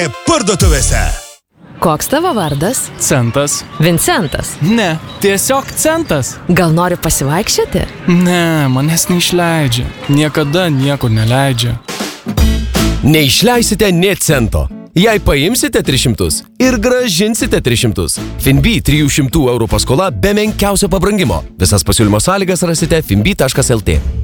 Parduotuvėse. Koks tavo vardas? Centas. Vincentas. Ne, tiesiog centas. Gal nori pasivaikščioti? Ne, manęs neišleidžia. Niekada niekur neleidžia. Neišleisite nė cento. Jei paimsite 300 ir grąžinsite 300. Finbi 300 € paskola be menkiausio pabrangimo. Visas pasiūlymo sąlygas rasite finbi.lt.